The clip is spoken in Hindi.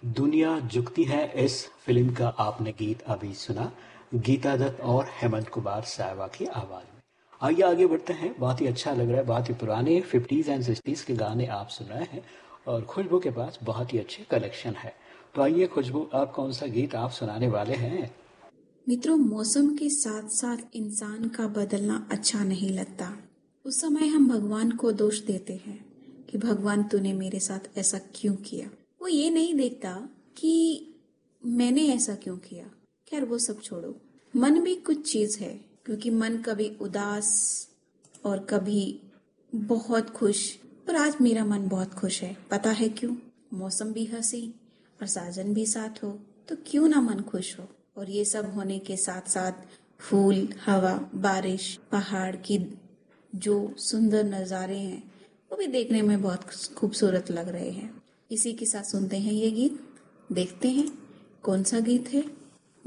दुनिया झुकती है इस फिल्म का आपने गीत अभी सुना, गीता दत्त और हेमंत कुमार साहबा की आवाज में। आइए आगे बढ़ते हैं। बहुत ही अच्छा लग रहा है, बहुत ही पुराने 50s एंड 60s के गाने आप सुन रहे हैं और खुशबू के पास बहुत ही अच्छे कलेक्शन है। तो आइए खुशबू, आप कौन सा गीत आप सुनाने वाले हैं? मित्रों, मौसम के साथ साथ इंसान का बदलना अच्छा नहीं लगता। उस समय हम भगवान को दोष देते हैं कि भगवान तूने मेरे साथ ऐसा क्यों किया। वो ये नहीं देखता कि मैंने ऐसा क्यों किया। खैर वो सब छोड़ो, मन भी कुछ चीज है, क्योंकि मन कभी उदास और कभी बहुत खुश। पर आज मेरा मन बहुत खुश है। पता है क्यों? मौसम भी हंसी और साजन भी साथ हो, तो क्यों ना मन खुश हो। और ये सब होने के साथ साथ फूल, हवा, बारिश, पहाड़ की जो सुंदर नज़ारे हैं वो भी देखने में बहुत खूबसूरत लग रहे हैं। इसी के साथ सुनते हैं ये गीत, देखते हैं कौन सा गीत है।